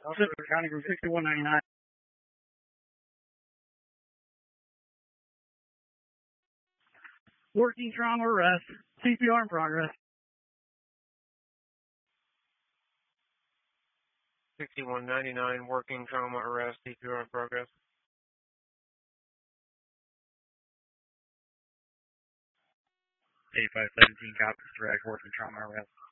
Pacific County Group 6199. Working trauma arrest. CPR in progress. 6199, working trauma arrest, CPR in progress. 8517, copies direct, working trauma arrest.